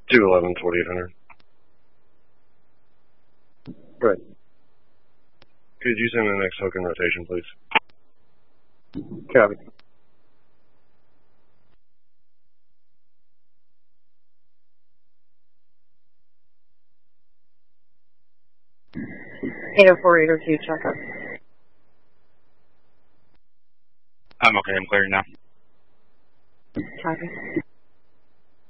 211, 4800. Right. Could you send the next token rotation, please? Copy. (804-802) check up. I'm okay, I'm clearing now. Copy.